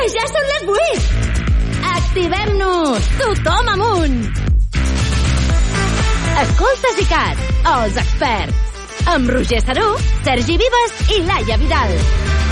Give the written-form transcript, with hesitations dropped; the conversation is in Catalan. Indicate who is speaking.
Speaker 1: Que ja són les 8!
Speaker 2: Activem-nos! Tothom amunt! Escoltes ICAT, els experts. Amb Roger Saró, Sergi Vives i Laia Vidal.